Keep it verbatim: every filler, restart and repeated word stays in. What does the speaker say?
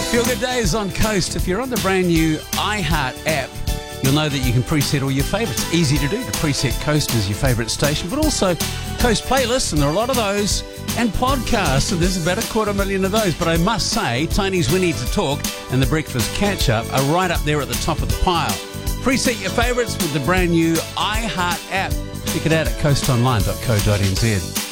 Feel Good Days on Coast. If you're on the brand new iHeart app, you'll know that you can preset all your favourites. Easy to do to preset Coast as your favourite station, but also Coast playlists, and there are a lot of those, and podcasts, and there's about a quarter million of those. But I must say, Tony's We Need to Talk and the Breakfast Catch-Up are right up there at the top of the pile. Preset your favourites with the brand new iHeart app. Check it out at coast online dot co dot n z.